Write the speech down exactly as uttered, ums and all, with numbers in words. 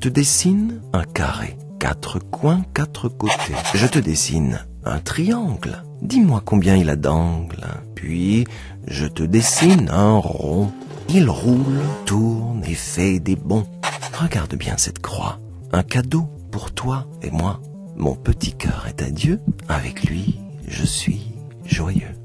te dessine un carré, quatre coins, quatre côtés. Je te dessine un triangle. Dis-moi combien il a d'angles. Puis, je te dessine un rond. Il roule, tourne et fait des bonds. Regarde bien cette croix. Un cadeau pour toi et moi. Mon petit cœur est à Dieu. Avec lui, je suis joyeux.